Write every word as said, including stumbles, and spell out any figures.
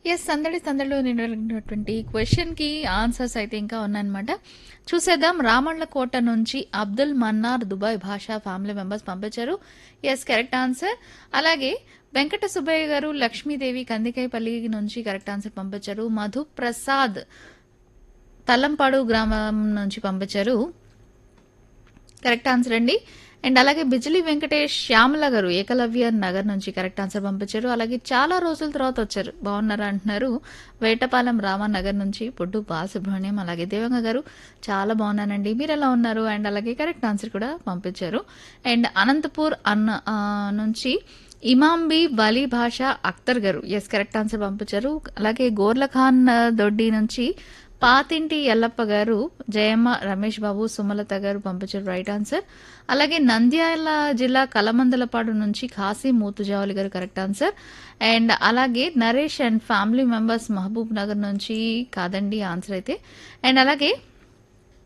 Yes. సందడి సందడిలో నిండినటువంటి క్వెషన్‌కి ఆన్సర్స్ అయితే ఇంకా ఉన్నాయన్నమాట. చూసేద్దాం. రామళ్ళకోట నుంచి అబ్దుల్ మన్నార్ దుబాయ్ భాషా ఫ్యామిలీ మెంబర్స్ పంపించారు. యెస్. Correct answer. అలాగే వెంకట సుబ్బయ్య గారు లక్ష్మీదేవి కందికైపల్లి నుంచి కరెక్ట్ ఆన్సర్ పంపించారు. మధు ప్రసాద్ తల్లంపాడు గ్రామం నుంచి పంపించారు. కరెక్ట్ ఆన్సర్ అండి. అండ్ అలాగే బిజిలీ వెంకటేష్ శ్యామల గారు ఏకలవ్య నగర్ నుంచి కరెక్ట్ ఆన్సర్ పంపించారు. అలాగే చాలా రోజుల తర్వాత వచ్చారు, బాగున్నారా అంటున్నారు. వేటపాలెం రామానగర్ నుంచి పొడ్డు బాలసుబ్రహ్మణ్యం, అలాగే దేవంగ గారు చాలా బాగున్నానండి, మీరు ఎలా ఉన్నారు. అండ్ అలాగే కరెక్ట్ ఆన్సర్ కూడా పంపించారు. అండ్ అనంతపూర్ అన్న ఆ, నుంచి ఇమాంబి వలీ భాష అఖ్తర్ గారు ఎస్ కరెక్ట్ ఆన్సర్ పంపించారు. అలాగే గోర్లఖాన్ ఆ, దొడ్డి నుంచి పాతింటి ఎల్లప్ప గారు, జయమ్మ, రమేష్ బాబు, సుమలత గారు పంపించారు రైట్ ఆన్సర్. అలాగే నంద్యాల జిల్లా కలమందలపాడు నుంచి ఖాసీ మూతుజావలి గారు కరెక్ట్ ఆన్సర్. అండ్ అలాగే Naresh and family members Mahabub Nagar నుంచి కాదండి ఆన్సర్ అయితే. అండ్ అలాగే